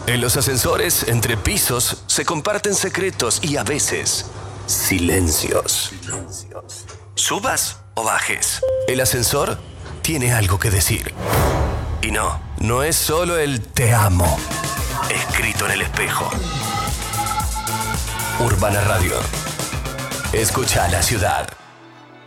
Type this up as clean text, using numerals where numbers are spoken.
En los ascensores, entre pisos, se comparten secretos y a veces silencios. Subas o bajes, el ascensor tiene algo que decir. Y no es solo el te amo escrito en el espejo. Urbana Radio. Escucha la ciudad.